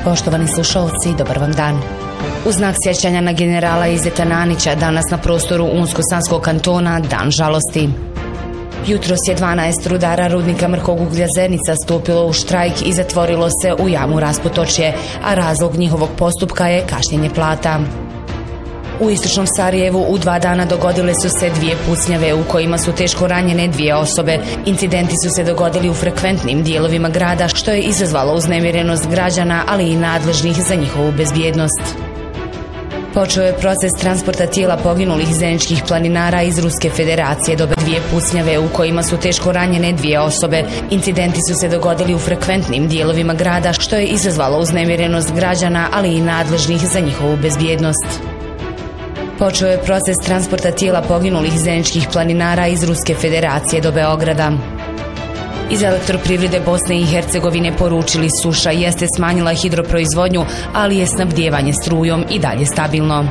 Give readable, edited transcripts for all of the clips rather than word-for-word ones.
Poštovani slušalci, dobar vam dan. U znak sjećanja na generala Izeta Nanića, danas na prostoru Unsko-Sanskog kantona dan žalosti. Jutros je 12 rudara rudnika mrkog uglja Zenica stupilo u štrajk i zatvorilo se u jamu Rasputočje, a razlog njihovog postupka je kašnjenje plata. U istočnom Sarajevu u 2 dana dogodile su se 2 pucnjave u kojima su teško ranjene 2 osobe. Incidenti su se dogodili u frekventnim dijelovima grada, što je izazvalo uznemirenost građana, ali i nadležnih za njihovu bezbjednost. Počeo je proces transporta tijela poginulih zeničkih planinara iz Ruske federacije do 2 pucnjave u kojima su teško ranjene 2 osobe. Incidenti su se dogodili u frekventnim dijelovima grada, što je izazvalo uznemirenost građana, ali i nadležnih za njihovu bezbjednost. Počeo je proces transporta tijela poginulih zeničkih planinara iz Ruske federacije do Beograda. Iz Elektroprivrede Bosne i Hercegovine poručili suša jeste smanjila hidroproizvodnju, ali je snabdijevanje strujom i dalje stabilno.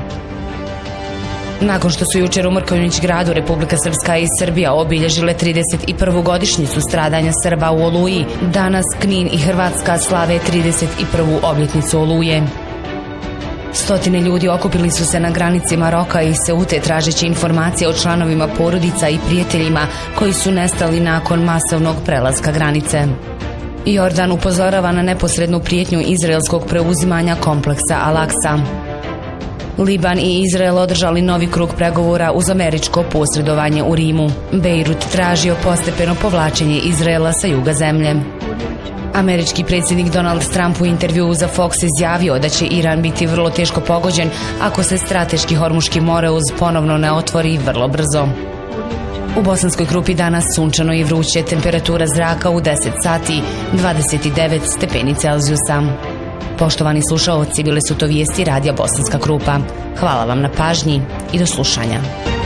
Nakon što su jučer u Mrkonjić gradu Republika Srpska i Srbija obilježile 31. godišnjicu stradanja Srba u Oluji, danas Knin i Hrvatska slave 31. obljetnicu Oluje. Stotine ljudi okupili su se na granici Maroka i Seute tražeći informacije o članovima porodica i prijateljima koji su nestali nakon masovnog prelaska granice. Jordan upozorava na neposrednu prijetnju izraelskog preuzimanja kompleksa Al-Aqsa. Liban i Izrael održali novi krug pregovora uz američko posredovanje u Rimu. Bejrut tražio postepeno povlačenje Izraela sa juga zemlje. Američki predsjednik Donald Trump u intervjuu za Fox izjavio da će Iran biti vrlo teško pogođen ako se strateški Hormuški moreuz ponovno ne otvori vrlo brzo. U Bosanskoj Krupi danas sunčano i vruće, temperatura zraka u 10 sati 29 stepeni Celzijusa. Poštovani slušaoci, bile su to vijesti radija Bosanska Krupa. Hvala vam na pažnji i do slušanja.